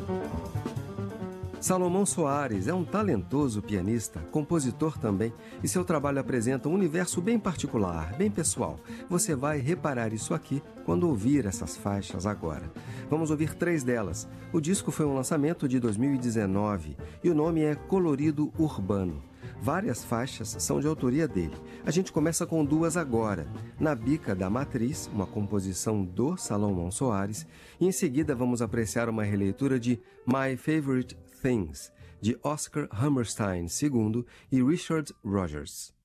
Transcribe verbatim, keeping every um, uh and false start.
Salomão Soares é um talentoso pianista, compositor também, e seu trabalho apresenta um universo bem particular, bem pessoal. Você vai reparar isso aqui quando ouvir essas faixas agora. Vamos ouvir três delas. O disco foi um lançamento de dois mil e dezenove e o nome é Colorido Urbano. Várias faixas são de autoria dele. A gente começa com duas agora. Na Bica da Matriz, uma composição do Salomão Soares, e em seguida vamos apreciar uma releitura de My Favorite Things, de Oscar Hammerstein segundo e Richard Rodgers.